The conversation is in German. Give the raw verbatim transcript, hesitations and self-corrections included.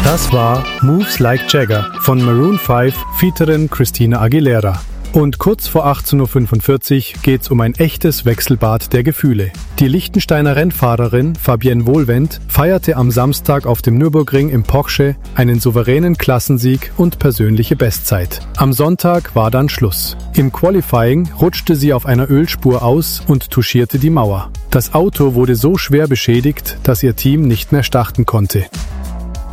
Das war Moves Like Jagger von Maroon fünf featuring Christina Aguilera. Und kurz vor achtzehn Uhr fünfundvierzig geht's um ein echtes Wechselbad der Gefühle. Die Liechtensteiner Rennfahrerin Fabienne Wohlwend feierte am Samstag auf dem Nürburgring im Porsche einen souveränen Klassensieg und persönliche Bestzeit. Am Sonntag war dann Schluss. Im Qualifying rutschte sie auf einer Ölspur aus und touchierte die Mauer. Das Auto wurde so schwer beschädigt, dass ihr Team nicht mehr starten konnte.